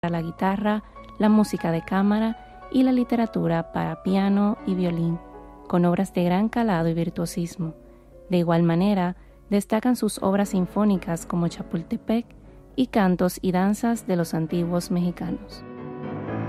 la guitarra, la música de cámara y la literatura para piano y violín, con obras de gran calado y virtuosismo. De igual manera, destacan sus obras sinfónicas como Chapultepec y cantos y danzas de los antiguos mexicanos.